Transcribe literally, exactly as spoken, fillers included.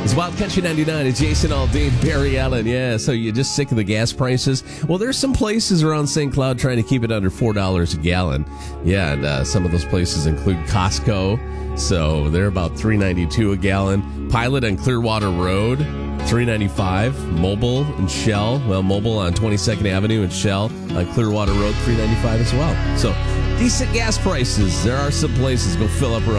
It's Wild Country ninety-nine. It's Jason Aldean, Barry Allen. Yeah, so you're just sick of the gas prices? Well, there's some places around Saint Cloud trying to keep it under four dollars a gallon. Yeah, and uh, some of those places include Costco. So they're about three ninety-two a gallon. Pilot on Clearwater Road, three ninety-five. Mobile and Shell. Well, Mobile on twenty-second Avenue and Shell on Clearwater Road, three ninety-five as well. So decent gas prices. There are some places. Go fill up around